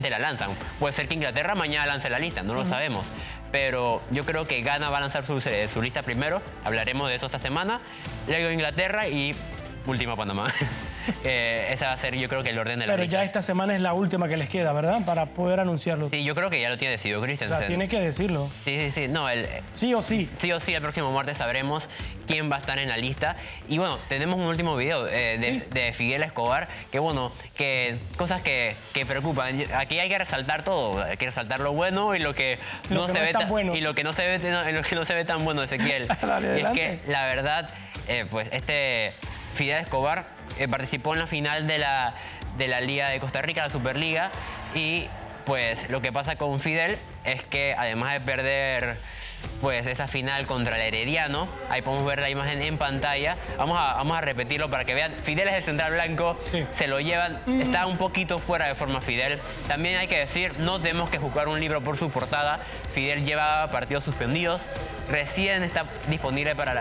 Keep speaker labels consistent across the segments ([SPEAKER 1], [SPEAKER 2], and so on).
[SPEAKER 1] la lanzan. Puede ser que Inglaterra mañana lance la lista, no lo sabemos. Pero yo creo que Ghana va a lanzar su lista primero. Hablaremos de eso esta semana. Luego Inglaterra y última Panamá. Ese va a ser, yo creo, que el orden de la lista.
[SPEAKER 2] Pero ya esta semana es la última que les queda, ¿verdad? Para poder anunciarlo.
[SPEAKER 1] Sí, yo creo que ya lo tiene decidido Christensen.
[SPEAKER 2] O sea, tiene que decirlo.
[SPEAKER 1] Sí. No,
[SPEAKER 2] sí o sí.
[SPEAKER 1] Sí o sí, el próximo martes sabremos quién va a estar en la lista. Y bueno, tenemos un último video de Fidel Escobar, que bueno, que cosas que preocupan. Aquí hay que resaltar todo, hay que resaltar lo bueno y lo que no se ve tan bueno. Y lo que no se ve tan bueno, Ezequiel.
[SPEAKER 2] Dale,
[SPEAKER 1] y es que la verdad, pues Fidel Escobar participó en la final de la Liga de Costa Rica, la Superliga, y pues lo que pasa con Fidel es que además de perder pues esa final contra el Herediano, ahí podemos ver la imagen en pantalla, vamos a repetirlo para que vean. Fidel es el central blanco, se lo llevan, está un poquito fuera de forma Fidel. También hay que decir, no tenemos que juzgar un libro por su portada. Fidel lleva partidos suspendidos, recién estaba disponible para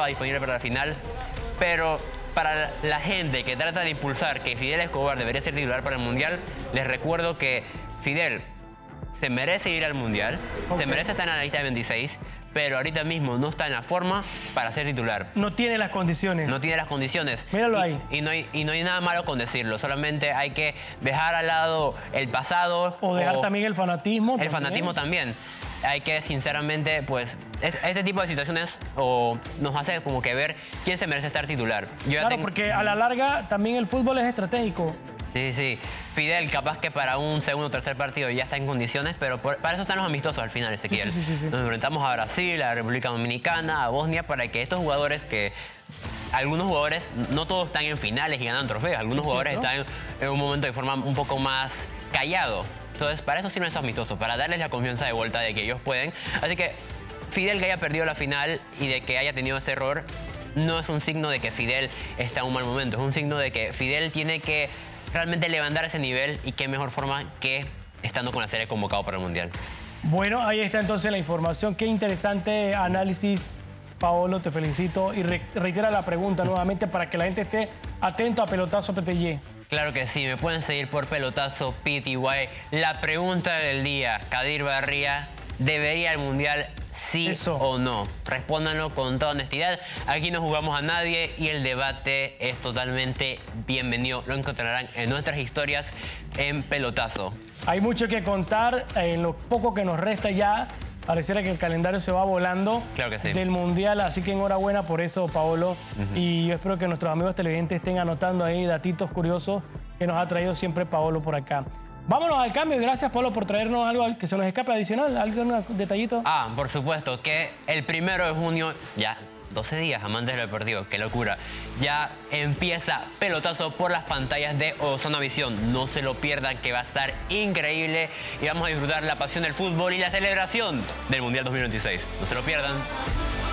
[SPEAKER 1] la final, pero para la gente que trata de impulsar que Fidel Escobar debería ser titular para el Mundial, les recuerdo que Fidel se merece ir al Mundial, se merece estar en la lista de 26, pero ahorita mismo no está en la forma para ser titular.
[SPEAKER 2] No tiene las condiciones.
[SPEAKER 1] No tiene las condiciones.
[SPEAKER 2] Míralo ahí.
[SPEAKER 1] Y no hay nada malo con decirlo, solamente hay que dejar al lado el pasado.
[SPEAKER 2] O dejar también el fanatismo.
[SPEAKER 1] El fanatismo también. Hay que, sinceramente, pues, este tipo de situaciones nos hace como que ver quién se merece estar titular.
[SPEAKER 2] Claro, porque a la larga también el fútbol es estratégico.
[SPEAKER 1] Sí. Fidel, capaz que para un segundo o tercer partido ya está en condiciones, pero para eso están los amistosos al final, Ezequiel.
[SPEAKER 2] Sí.
[SPEAKER 1] Nos enfrentamos a Brasil, a la República Dominicana, a Bosnia, para que estos jugadores algunos jugadores, no todos están en finales y ganan trofeos, algunos jugadores están en un momento de forma un poco más callado. Entonces, para eso sirven esos amistosos, para darles la confianza de vuelta de que ellos pueden. Así que Fidel, que haya perdido la final y de que haya tenido ese error, no es un signo de que Fidel está en un mal momento. Es un signo de que Fidel tiene que realmente levantar ese nivel, y qué mejor forma que estando con la serie convocado para el Mundial.
[SPEAKER 2] Bueno, ahí está entonces la información. Qué interesante análisis, Paolo, te felicito. Y reitera la pregunta nuevamente para que la gente esté atento a Pelotazo PTY.
[SPEAKER 1] Claro que sí, me pueden seguir por Pelotazo PTY. La pregunta del día, Kadir Barría, ¿debería el Mundial sí o no? Respóndanlo con toda honestidad. Aquí no jugamos a nadie y el debate es totalmente bienvenido. Lo encontrarán en nuestras historias en Pelotazo.
[SPEAKER 2] Hay mucho que contar en lo poco que nos resta ya. Pareciera que el calendario se va volando del Mundial, así que enhorabuena por eso, Paolo. Y yo espero que nuestros amigos televidentes estén anotando ahí datitos curiosos que nos ha traído siempre Paolo por acá. Vámonos al cambio y gracias, Paolo, por traernos algo que se nos escape adicional, algún detallito.
[SPEAKER 1] Por supuesto, que el 1 de junio, ya 12 días, amantes del deportivo, qué locura. Ya empieza Pelotazo por las pantallas de Ozona Visión. No se lo pierdan, que va a estar increíble y vamos a disfrutar la pasión del fútbol y la celebración del Mundial 2026. No se lo pierdan.